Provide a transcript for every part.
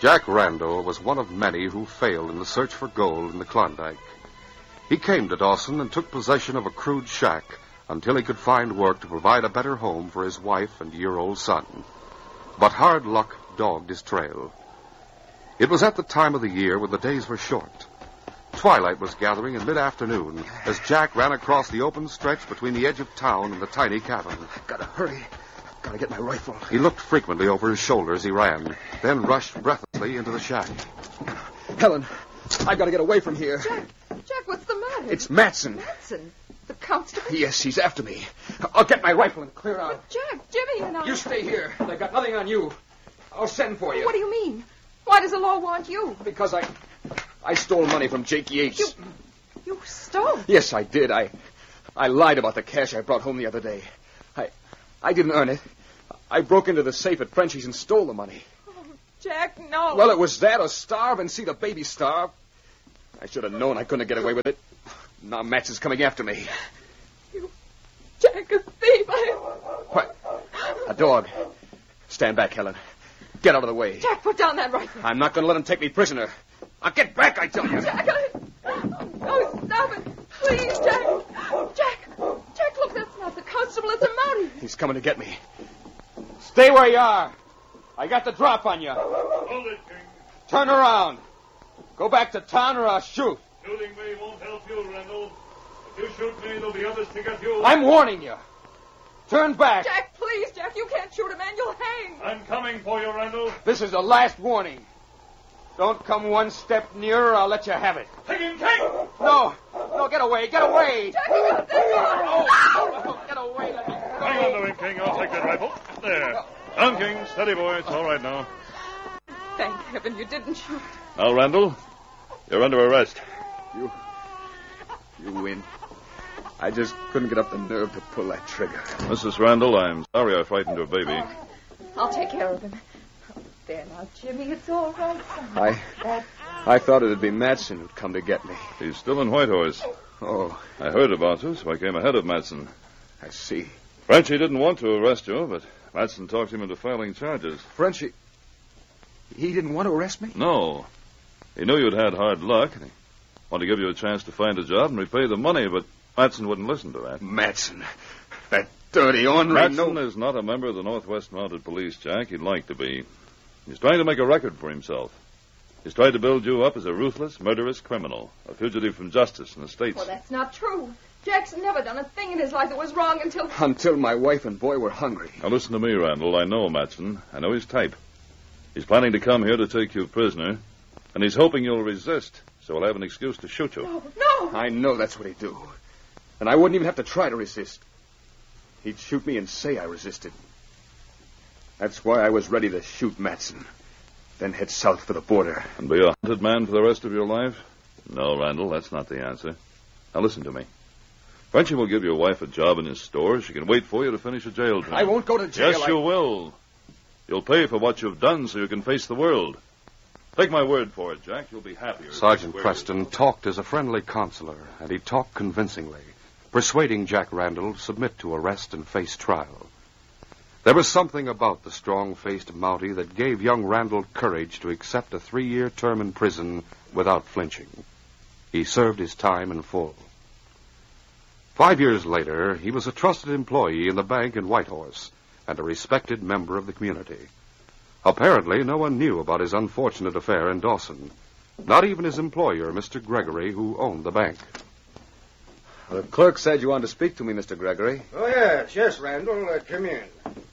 Jack Randall was one of many who failed in the search for gold in the Klondike. He came to Dawson and took possession of a crude shack until he could find work to provide a better home for his wife and year-old son. But hard luck dogged his trail. It was at the time of the year when the days were short. Twilight was gathering in mid-afternoon as Jack ran across the open stretch between the edge of town and the tiny cabin. Gotta hurry. Gotta get my rifle. He looked frequently over his shoulder as he ran, then rushed breathlessly into the shack. Helen, I've got to get away from here. Jack, what's the matter? It's Matson. Matson? The constable? Yes, he's after me. I'll get my rifle and clear out. But Jack, Jimmy and I... You stay here. They've got nothing on you. I'll send for you. What do you mean? Why does the law want you? Because I stole money from Jake Yates. You stole? Yes, I did. I lied about the cash I brought home the other day. I didn't earn it. I broke into the safe at Frenchie's and stole the money. Oh, Jack, no. Well, it was that or starve and see the baby starve. I should have known I couldn't get away with it. Now Matson's coming after me. Jack, a thief. What? A dog. Stand back, Helen. Get out of the way. Jack, put down that rifle. I'm not going to let him take me prisoner. I'll get back, I tell you. Jack, oh, stop it. Please, Jack. Jack, look, that's not the constable. It's a Mountie. He's coming to get me. Stay where you are. I got the drop on you. Hold it, King. Turn around. Go back to town or I'll shoot. Shooting me won't help you, Randall. If you shoot me, there'll be others to get you. I'm warning you. Turn back. Jack, please, Jack. You can't shoot a man. You'll hang. I'm coming for you, Randall. This is the last warning. Don't come one step nearer, I'll let you have it. Take him, King! No, get away, get away. Jack, you got this one. Oh, get away, let me go. Hang on to him, King. I'll take that rifle. There. Down, King. Steady, boy. It's all right now. Thank heaven you didn't shoot. Now, Randall, you're under arrest. You win. I just couldn't get up the nerve to pull that trigger. Mrs. Randall, I'm sorry I frightened your baby. I'll take care of him. There now, Jimmy, it's all right, son. I thought it'd be Matson who'd come to get me. He's still in Whitehorse. Oh, I heard about you, so I came ahead of Matson. I see. Frenchie didn't want to arrest you, but Matson talked him into filing charges. Frenchie, he didn't want to arrest me? No. He knew you'd had hard luck, and he wanted to give you a chance to find a job and repay the money, but Matson wouldn't listen to that. Matson, that dirty ornery... Matson is not a member of the Northwest Mounted Police, Jack. He'd like to be. He's trying to make a record for himself. He's tried to build you up as a ruthless, murderous criminal, a fugitive from justice in the States. Well, that's not true. Jack's never done a thing in his life that was wrong until... Until my wife and boy were hungry. Now listen to me, Randall. I know Matson. I know his type. He's planning to come here to take you prisoner, and he's hoping you'll resist, so he'll have an excuse to shoot you. No. I know that's what he'd do. And I wouldn't even have to try to resist. He'd shoot me and say I resisted. That's why I was ready to shoot Matson, then head south for the border. And be a hunted man for the rest of your life? No, Randall, that's not the answer. Now listen to me. Frenchie will give your wife a job in his store. She can wait for you to finish a jail term. I won't go to jail. Yes, you will. You'll pay for what you've done so you can face the world. Take my word for it, Jack. You'll be happier. Sergeant Preston talked as a friendly counselor, and he talked convincingly, persuading Jack Randall to submit to arrest and face trial. There was something about the strong-faced Mountie that gave young Randall courage to accept a 3-year term in prison without flinching. He served his time in full. 5 years later, he was a trusted employee in the bank in Whitehorse and a respected member of the community. Apparently, no one knew about his unfortunate affair in Dawson. Not even his employer, Mr. Gregory, who owned the bank. The clerk said you wanted to speak to me, Mr. Gregory. Oh, yes, Randall. Come in.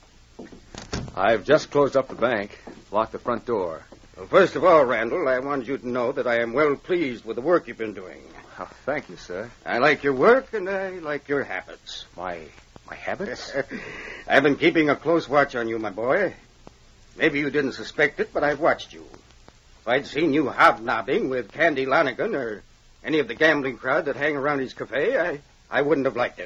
I've just closed up the bank, locked the front door. Well, first of all, Randall, I wanted you to know that I am well pleased with the work you've been doing. Oh, thank you, sir. I like your work, and I like your habits. My habits? I've been keeping a close watch on you, my boy. Maybe you didn't suspect it, but I've watched you. If I'd seen you hobnobbing with Candy Lanigan or any of the gambling crowd that hang around his cafe, I wouldn't have liked it.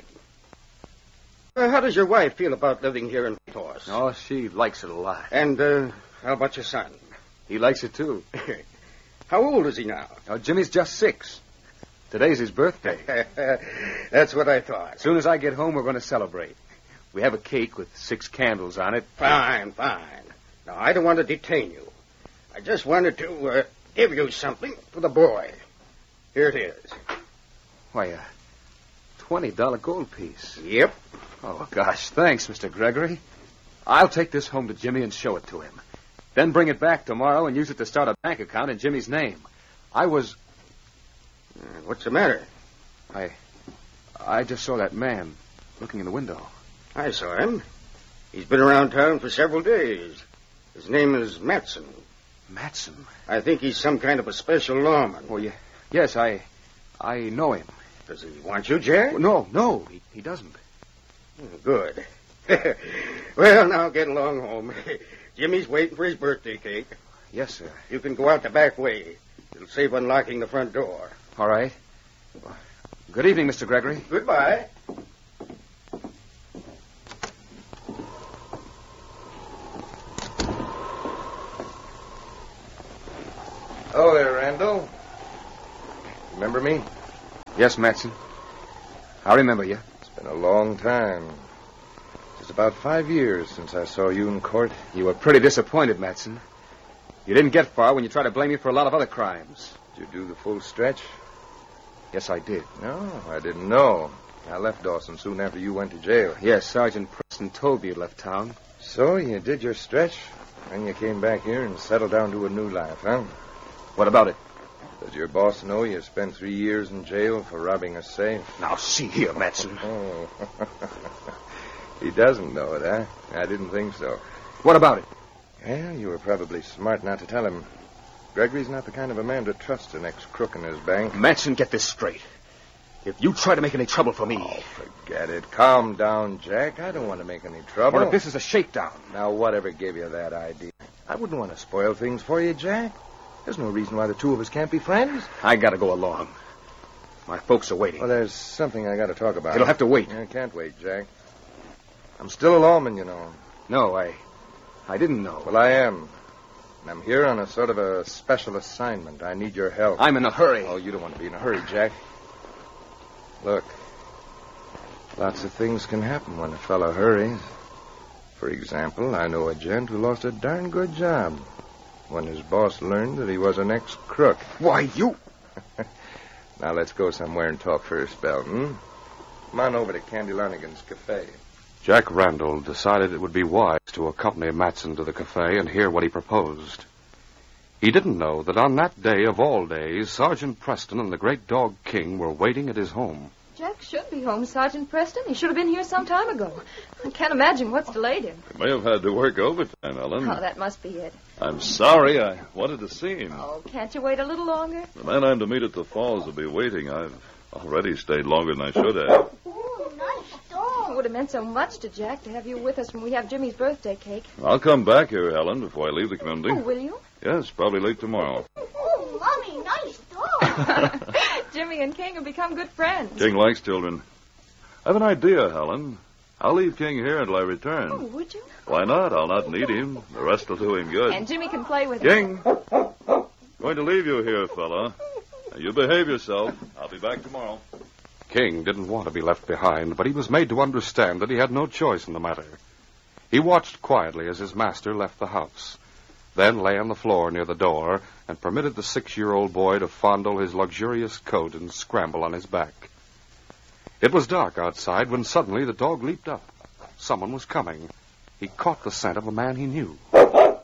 How does your wife feel about living here in Whitehorse? Oh, she likes it a lot. And how about your son? He likes it, too. How old is he now? Oh, Jimmy's just 6. Today's his birthday. That's what I thought. As soon as I get home, we're going to celebrate. We have a cake with 6 candles on it. Fine. Now, I don't want to detain you. I just wanted to give you something for the boy. Here it is. Why, a $20 gold piece. Yep. Oh, gosh, thanks, Mr. Gregory. I'll take this home to Jimmy and show it to him. Then bring it back tomorrow and use it to start a bank account in Jimmy's name. What's the matter? I just saw that man looking in the window. I saw him. He's been around town for several days. His name is Matson. Matson? I think he's some kind of a special lawman. Oh, yes, I know him. Does he want you, Jack? No, he doesn't. Good. Well, now get along home. Jimmy's waiting for his birthday cake. Yes, sir. You can go out the back way. It'll save unlocking the front door. All right. Well, good evening, Mr. Gregory. Goodbye. Oh, there, Randall. Remember me? Yes, Matson. I remember you. It's been a long time. It's about 5 years since I saw you in court. You were pretty disappointed, Matson. You didn't get far when you tried to blame me for a lot of other crimes. Did you do the full stretch? Yes, I did. No, I didn't know. I left Dawson soon after you went to jail. Yes, Sergeant Preston told me you left town. So you did your stretch, and you came back here and settled down to a new life, huh? What about it? Does your boss know you spent 3 years in jail for robbing a safe? Now, see here, Matson. Oh. He doesn't know it, huh? I didn't think so. What about it? Well, you were probably smart not to tell him. Gregory's not the kind of a man to trust an ex-crook in his bank. Matson, get this straight. If you try to make any trouble for me... Oh, forget it. Calm down, Jack. I don't want to make any trouble. What if this is a shakedown? Now, whatever gave you that idea? I wouldn't want to spoil things for you, Jack. There's no reason why the two of us can't be friends. I gotta go along. My folks are waiting. Well, there's something I gotta talk about. It'll have to wait. I can't wait, Jack. I'm still a lawman, you know. No, I didn't know. Well, I am. And I'm here on a sort of a special assignment. I need your help. I'm in a hurry. Oh, you don't want to be in a hurry, Jack. Look, lots of things can happen when a fellow hurries. For example, I know a gent who lost a darn good job when his boss learned that he was an ex-crook. Why, you... Now, let's go somewhere and talk for a spell, Come on over to Candy Lonigan's cafe. Jack Randall decided it would be wise to accompany Matson to the cafe and hear what he proposed. He didn't know that on that day of all days, Sergeant Preston and the great dog King were waiting at his home. Jack should be home, Sergeant Preston. He should have been here some time ago. I can't imagine what's delayed him. You may have had to work overtime, Ellen. Oh, that must be it. I'm sorry. I wanted to see him. Oh, can't you wait a little longer? The man I'm to meet at the falls will be waiting. I've already stayed longer than I should have. Oh, nice dog. It would have meant so much to Jack to have you with us when we have Jimmy's birthday cake. I'll come back here, Helen, before I leave the community. Oh, will you? Yes, probably late tomorrow. Oh, Mommy, nice dog. Jimmy and King have become good friends. King likes children. I have an idea, Helen. I'll leave King here until I return. Oh, would you? Why not? I'll not need him. The rest will do him good. And Jimmy can play with him. King! Going to leave you here, fella. Now, you behave yourself. I'll be back tomorrow. King didn't want to be left behind, but he was made to understand that he had no choice in the matter. He watched quietly as his master left the house, then lay on the floor near the door and permitted the 6-year-old boy to fondle his luxurious coat and scramble on his back. It was dark outside when suddenly the dog leaped up. Someone was coming. He caught the scent of a man he knew. Daddy!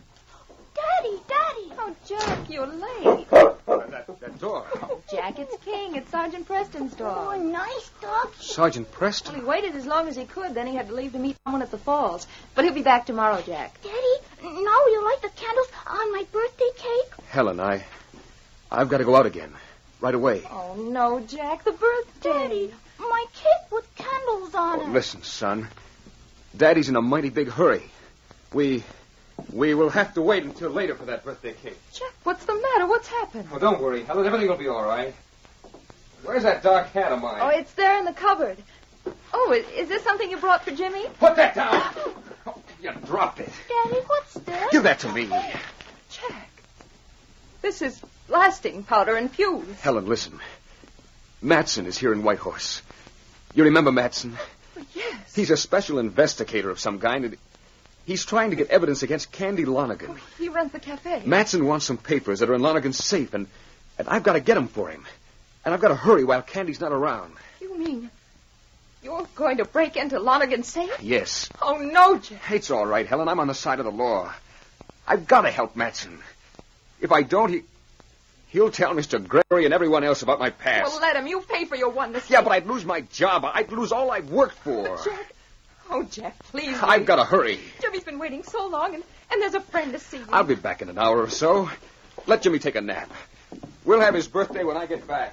Oh, Jack, you're late. That door. Oh, Jack, it's King. It's Sergeant Preston's dog. Oh, nice dog. Sergeant Well, Preston? he waited as long as he could, then he had to leave to meet someone at the falls. But he'll be back tomorrow, Jack. Daddy, now you light the candles on my birthday cake? Helen, I've got to go out again. Right away. Oh, no, Jack, the birthday. Daddy, my cake with candles on it. Listen, son. Daddy's in a mighty big hurry. We will have to wait until later for that birthday cake. Jack, what's the matter? What's happened? Oh, don't worry, Helen. Everything will be all right. Where's that dark hat of mine? Oh, it's there in the cupboard. Oh, is this something you brought for Jimmy? Put that down. Oh, you dropped it. Daddy, what's this? Give that to me. Jack, this is blasting powder and fuse. Helen, listen. Matson is here in Whitehorse. You remember Matson? Yes. He's a special investigator of some kind, and He's trying to get evidence against Candy Lonergan. Oh, he runs the cafe. Matson wants some papers that are in Lonergan's safe, and I've got to get them for him. And I've got to hurry while Candy's not around. You mean you're going to break into Lonergan's safe? Yes. Oh, no, Jack. It's all right, Helen. I'm on the side of the law. I've got to help Matson. If I don't, he'll tell Mr. Gregory and everyone else about my past. Well, let him. You pay for your one mistake. Yeah, but I'd lose my job. I'd lose all I've worked for. Jack. Oh, Jack, please. I've got to hurry. Jimmy's been waiting so long, and there's a friend to see you. I'll be back in an hour or so. Let Jimmy take a nap. We'll have his birthday when I get back.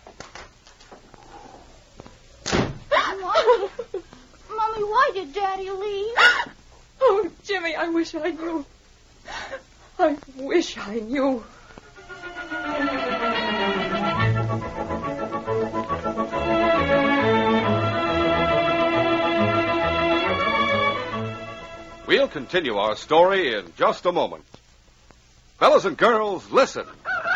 Mommy, why did Daddy leave? Oh, Jimmy, I wish I knew. I wish I knew. We'll continue our story in just a moment. Fellas and girls, listen.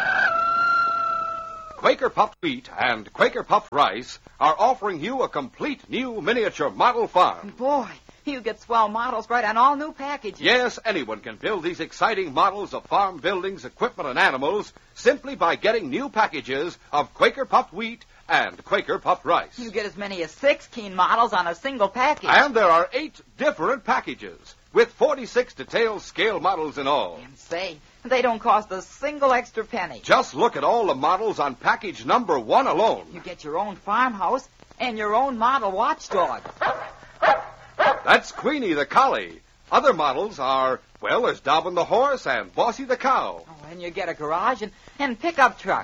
Quaker Puffed Wheat and Quaker Puffed Rice are offering you a complete new miniature model farm. Boy, you get swell models right on all new packages. Yes, anyone can build these exciting models of farm buildings, equipment, and animals simply by getting new packages of Quaker Puffed Wheat and Quaker Puffed Rice. You get as many as 16 models on a single package. And there are 8 different packages with 46 detailed scale models in all. And say, they don't cost a single extra penny. Just look at all the models on package number 1 alone. You get your own farmhouse and your own model watchdog. That's Queenie the collie. Other models are, well, there's Dobbin the horse and Bossy the cow. Oh, and you get a garage and pickup truck.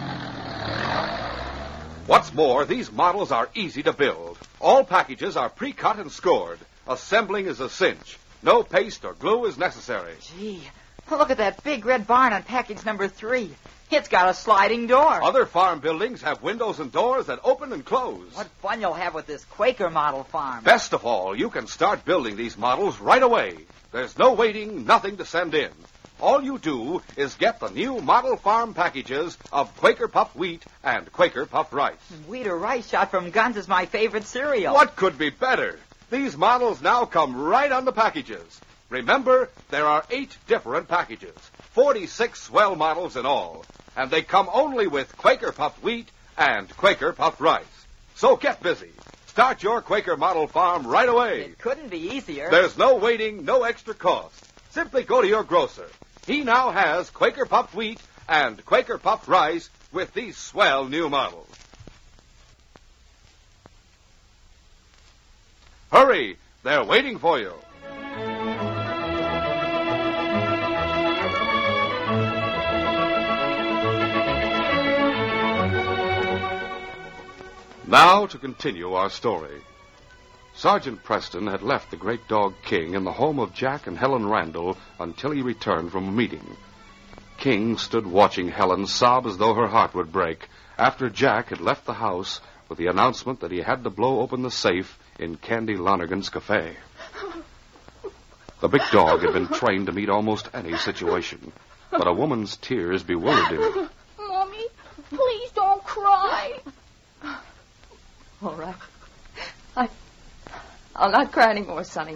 What's more, these models are easy to build. All packages are pre-cut and scored. Assembling is a cinch. No paste or glue is necessary. Gee, look at that big red barn on package number 3. It's got a sliding door. Other farm buildings have windows and doors that open and close. What fun you'll have with this Quaker model farm. Best of all, you can start building these models right away. There's no waiting, nothing to send in. All you do is get the new model farm packages of Quaker Puffed Wheat and Quaker Puffed Rice. Wheat or rice shot from guns is my favorite cereal. What could be better? These models now come right on the packages. Remember, there are 8 different packages, 46 swell models in all, and they come only with Quaker Puffed Wheat and Quaker Puffed Rice. So get busy. Start your Quaker model farm right away. It couldn't be easier. There's no waiting, no extra cost. Simply go to your grocer. He now has Quaker Puffed Wheat and Quaker Puffed Rice with these swell new models. Hurry! They're waiting for you. Now to continue our story. Sergeant Preston had left the great dog King in the home of Jack and Helen Randall until he returned from a meeting. King stood watching Helen sob as though her heart would break after Jack had left the house with the announcement that he had to blow open the safe in Candy Lonergan's cafe. The big dog had been trained to meet almost any situation, but a woman's tears bewildered him. Mommy, please don't cry. All right. I'll not cry anymore, Sonny.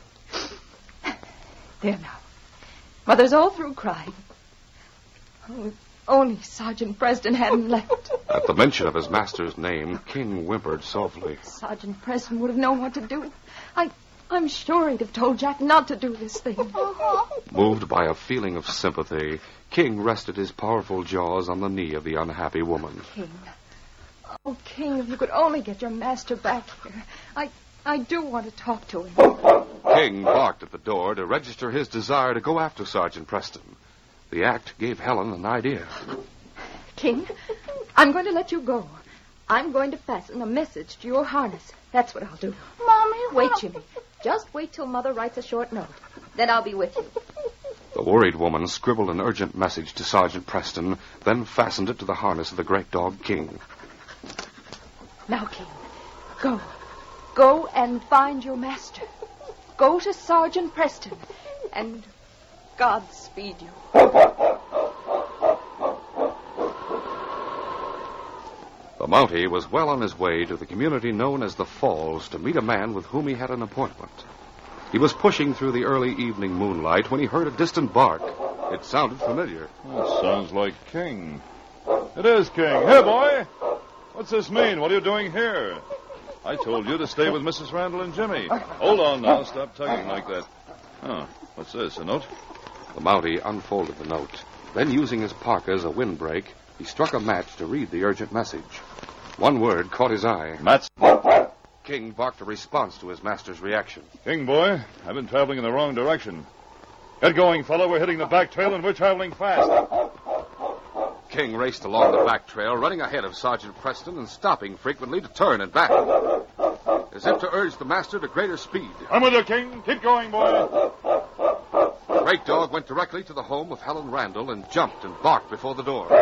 There now. Mother's all through crying. Oh, if only Sergeant Preston hadn't left. At the mention of his master's name, King whimpered softly. Sergeant Preston would have known what to do. I'm sure he'd have told Jack not to do this thing. Moved by a feeling of sympathy, King rested his powerful jaws on the knee of the unhappy woman. King. Oh, King, if you could only get your master back here. I do want to talk to him. King barked at the door to register his desire to go after Sergeant Preston. The act gave Helen an idea. King, I'm going to let you go. I'm going to fasten a message to your harness. That's what I'll do. Mommy, Wait, Jimmy. Just wait till Mother writes a short note. Then I'll be with you. The worried woman scribbled an urgent message to Sergeant Preston, then fastened it to the harness of the great dog King. Now, King, go. Go and find your master. Go to Sergeant Preston, and God speed you. The Mountie was well on his way to the community known as the Falls to meet a man with whom he had an appointment. He was pushing through the early evening moonlight when he heard a distant bark. It sounded familiar. That sounds like King. It is King. Hey, boy! What's this mean? What are you doing here? I told you to stay with Mrs. Randall and Jimmy. Hold on now. Stop tugging like that. Oh, what's this, a note? The Mountie unfolded the note. Then, using his parka as a windbreak, he struck a match to read the urgent message. One word caught his eye. Matson. King barked a response to his master's reaction. King, boy, I've been traveling in the wrong direction. Get going, fellow. We're hitting the back trail and we're traveling fast. King raced along the back trail, running ahead of Sergeant Preston and stopping frequently to turn and back, as if to urge the master to greater speed. I'm with you, King. Keep going, boy. Great Dog went directly to the home of Helen Randall and jumped and barked before the door.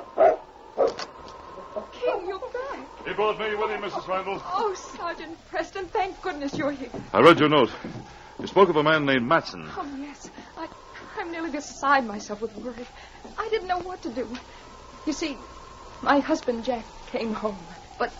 King, you're back. He brought me with him, Mrs. Randall. Oh, Sergeant Preston, thank goodness you're here. I read your note. You spoke of a man named Matson. Oh, yes. I'm nearly beside myself with worry. I didn't know what to do. You see, my husband, Jack, came home.